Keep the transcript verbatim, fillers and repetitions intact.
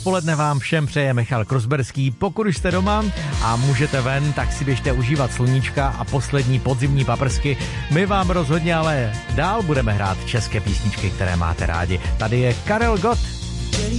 Poledne vám všem přeje Michal Krosberský. Pokud už jste doma a můžete ven, tak si běžte užívat sluníčka a poslední podzimní paprsky. My vám rozhodně ale dál budeme hrát české písničky, které máte rádi. Tady je Karel Gott.